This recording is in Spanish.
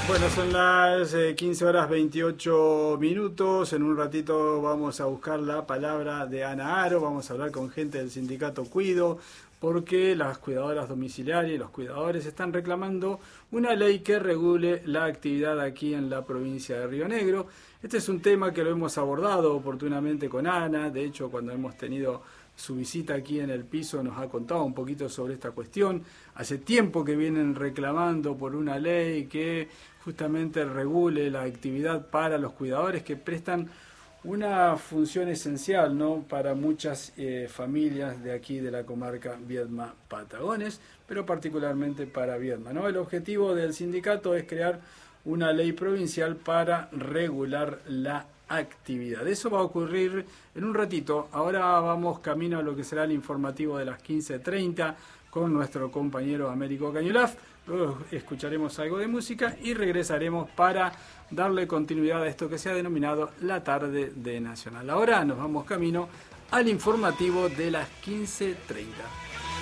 Bueno, son las 15 horas 28 minutos. En un ratito vamos a buscar la palabra de Ana Aro. Vamos a hablar con gente del sindicato Cuido, porque las cuidadoras domiciliarias y los cuidadores están reclamando una ley que regule la actividad aquí en la provincia de Río Negro. Este es un tema que lo hemos abordado oportunamente con Ana. De hecho, cuando hemos tenido su visita aquí en el piso nos ha contado un poquito sobre esta cuestión. Hace tiempo que vienen reclamando por una ley que justamente regule la actividad para los cuidadores que prestan una función esencial, ¿no?, para muchas familias de aquí de la comarca Viedma-Patagones, pero particularmente para Viedma, ¿no? El objetivo del sindicato es crear una ley provincial para regular la actividad. Eso va a ocurrir en un ratito. Ahora vamos camino a lo que será el informativo de las 15:30 con nuestro compañero Américo Cañulaf. Luego escucharemos algo de música y regresaremos para darle continuidad a esto que se ha denominado la tarde de Nacional. Ahora nos vamos camino al informativo de las 15:30.